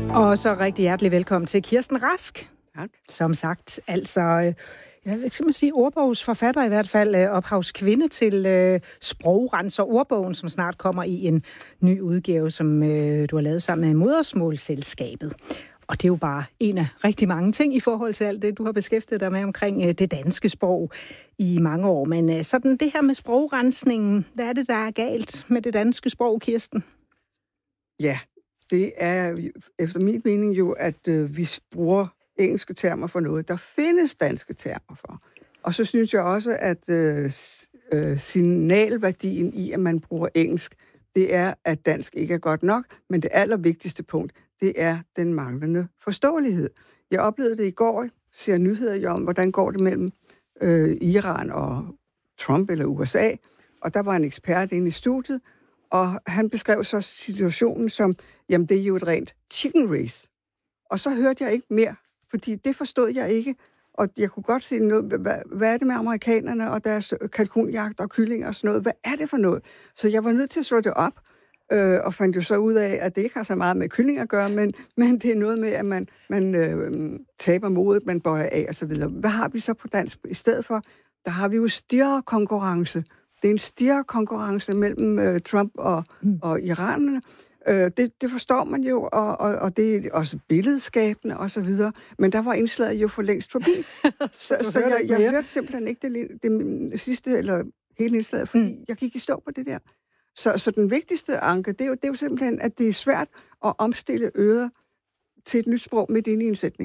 Og så rigtig hjertelig velkommen til Kirsten Rask. Tak. Som sagt, altså, jeg vil simpelthen sige ordbogsforfatter i hvert fald, ophavskvinde til Sprogrenser ordbogen, som snart kommer i en ny udgave, som du har lavet sammen med Modersmålsselskabet. Og det er jo bare en af rigtig mange ting i forhold til alt det, du har beskæftiget dig med omkring det danske sprog i mange år. Men sådan det her med sprogrensningen, hvad er det, der er galt med det danske sprog, Kirsten? Ja, det er efter min mening jo, at vi bruger engelske termer for noget, der findes danske termer for. Og så synes jeg også, at signalværdien i, at man bruger engelsk, det er, at dansk ikke er godt nok, men det allervigtigste punkt, det er den manglende forståelighed. Jeg oplevede det i går, ser nyheder jo om, hvordan går det mellem Iran og Trump eller USA, og der var en ekspert inde i studiet, og han beskrev så situationen som, jamen det er jo et rent chicken race. Og så hørte jeg ikke mere, fordi det forstod jeg ikke, og jeg kunne godt se noget, hvad er det med amerikanerne og deres kalkunjagt og kyllinger og sådan noget, hvad er det for noget? Så jeg var nødt til at slå det op, og fandt jo så ud af, at det ikke har så meget med kylling at gøre, men det er noget med, at man taber modet, man bøjer af og så videre. Hvad har vi så på dansk i stedet for? Der har vi jo stirrekonkurrence. Det er en stirrekonkurrence mellem Trump og iranerne. Det forstår man jo, og det er også billedskabende og så videre. Men der var indslaget jo for længst forbi. så jeg hørte simpelthen ikke det sidste, eller hele indslaget, fordi jeg gik i stå på det der. Så den vigtigste anke, det er jo simpelthen, at det er svært at omstille øret til et nyt sprog midt inde i en sætning.